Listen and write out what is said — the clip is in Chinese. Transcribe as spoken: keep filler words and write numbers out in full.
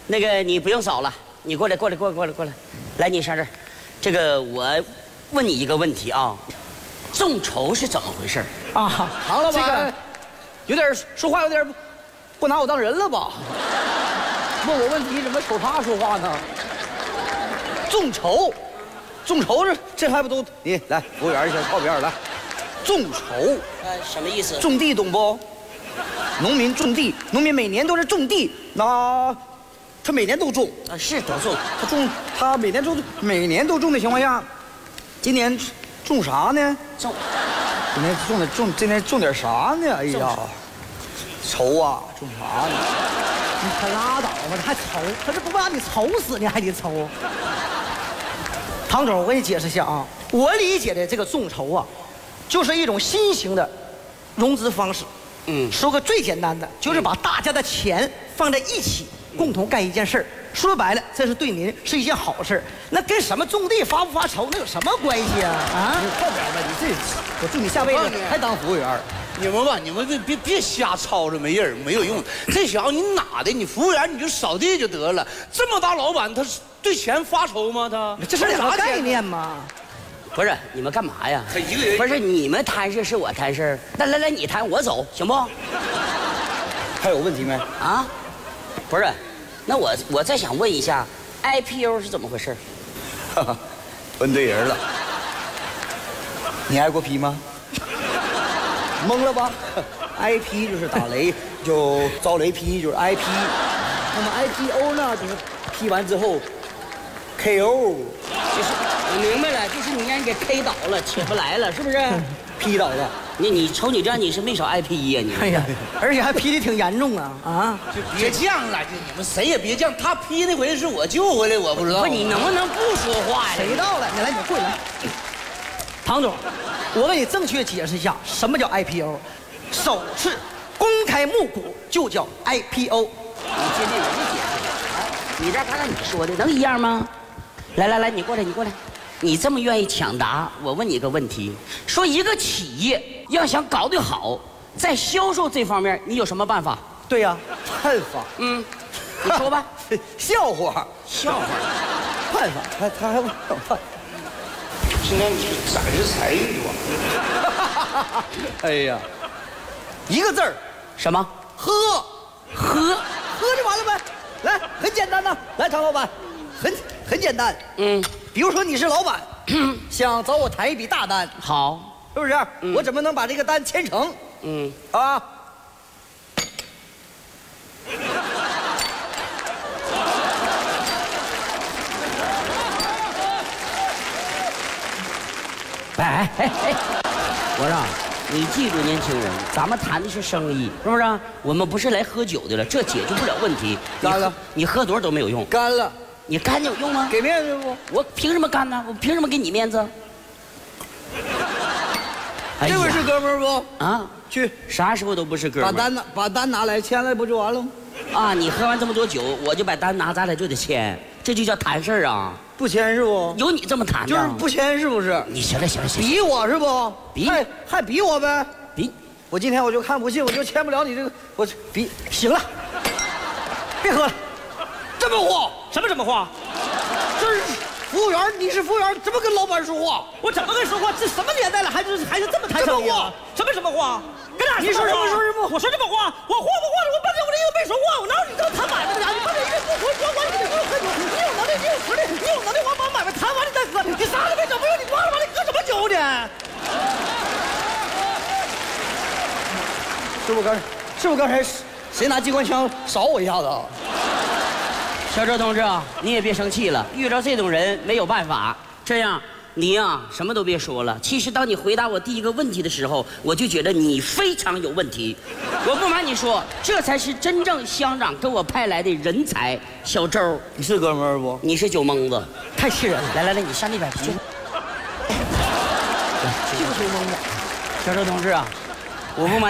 那个你不用扫了，你过来，过来，过来，过来，过来，来，你上这儿。这个我问你一个问题啊，众筹是怎么回事啊？唐老板，这个有点说话有点不拿我当人了吧？问我问题怎么瞅他说话呢？众筹，众筹这这还不都你来服务员先靠边来。众筹， 呃，什么意思？ 种地懂不？农民种地，农民每年都是种地，那他每年都种啊，是都种， 他种他每年种每年都种的情况下，今年种啥呢？ 种， 今年种点种今年种点啥呢？哎呀，愁啊，种啥呢？ 你可拉倒吧，还愁？他这不把你愁死，你还得愁？唐总，我给你解释一下啊，我理解的这个众筹啊，就是一种新型的融资方式。嗯，说个最简单的，就是把大家的钱放在一起，共同干一件事儿。说白了，这是对您是一件好事儿。那跟什么种地发不发愁那有什么关系啊？啊！ 你靠边吧，你这，我祝你下辈子还当服务员。 你们吧，你们别别别瞎吵着没人没有用。这小子你哪的？你服务员你就扫地就得了。这么大老板，他对钱发愁吗？他这是两个概念吗？ 不是你们干嘛呀？ 他一个人不是你们摊事是我摊事，那来来你摊我走行不？ 还有问题没？ 啊？不是，那我我再想问一下 ，I P O 是怎么回事？ 哈哈，问对人了。你挨过批吗？懵了吧 ？I P 就是打雷，就遭雷劈，就是 I P。那么 I P O 呢，就是批完之后 K O。 就是我明白了，就是你让人给 K 倒了，起不来了，是不是？ 批倒了。 你你瞅你这样，你是没少 I P 呀你。 哎呀，而且还批的挺严重啊啊！ 就别犟了，就你们谁也别犟。他批那回是我救回来，我不知道。 不是你能不能不说话呀？ 谁到了？你来，你过来。唐总，我给你正确解释一下，什么叫 I P O？ 首次公开募股就叫 I P O。 你接着人家解释啊，你这刚才你说的能一样吗？来来来，你过来，你过来。你这么愿意抢答，我问你一个问题：说一个企业要想搞得好，在销售这方面，你有什么办法？ 对呀、啊， 办法。 嗯，你说吧。 笑话， 笑话， 办法，他他还问办。 现在你展示才艺吧？ 哎呀，一个字儿， 什么？ 喝， 喝， 喝就完了呗。来，很简单呐。来，唐老板，很很简单。 嗯， 比如说你是老板，想找我谈一笔大单， 好， 是不是？嗯、我怎么能把这个单签成？ 嗯， 啊。 哎哎哎，我说，你记住，年轻人，咱们谈的是生意，是不是？我们不是来喝酒的了，这解决不了问题。 干了， 你喝多少都没有用。 干了， 你干有用吗？ 给面子不？ 我凭什么干呢？我凭什么给你面子？哎、 这位是哥们儿不？ 啊， 去， 啥时候都不是哥们儿。 把单拿，把单拿来签了，不就完了吗？ 啊，你喝完这么多酒，我就把单拿，咱俩就得签，这就叫谈事儿啊。 不签是不？ 有你这么谈的？ 就是不签是不是？ 你行了行了行了， 比我是不？ 比还还比我呗？ 比， 我今天我就看不信，我就签不了你这个，我比行了，别喝了，这么话什么什么话？ 这是服务员，你是服务员，怎么跟老板说话？ 我怎么跟你说话？这什么年代了，还是还是这么谈生意啊？什么什么话？跟哪你说什么说什么？ 我说什么话？我话不话的，我半天我这又没说话，我哪有你这么谈买卖的呀？你半天一个不说，我我你给我喝酒，你有能力，你有实力，你有能力，我把买卖谈完你再喝，你啥都没整，不用你光了完，你喝什么酒呢？ 是不是刚才？是不是刚才谁拿机关枪扫我一下子啊？ 小周同志啊，你也别生气了，遇到这种人没有办法。这样，你呀、啊、什么都别说了。其实当你回答我第一个问题的时候，我就觉得你非常有问题。我不瞒你说，这才是真正乡长给我派来的人才。小周， 你是哥们儿不？ 你是酒蒙子， 太气人了！ 来来来，你上那边去。 就是酒蒙子。 小周同志啊，我不瞒。